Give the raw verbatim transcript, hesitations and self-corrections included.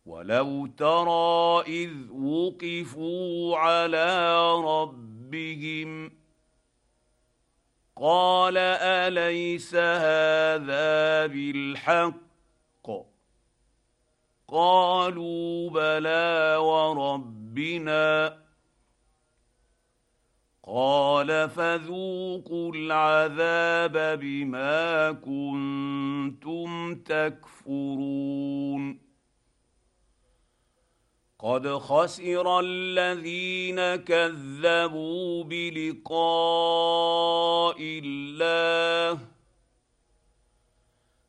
ولو ترى اذ وقفوا على ربهم قال اليس هذا بالحق قالوا بلى وربنا قال فذوقوا العذاب بما كنتم تكفرون قد خسر الذين كذبوا بلقاء الله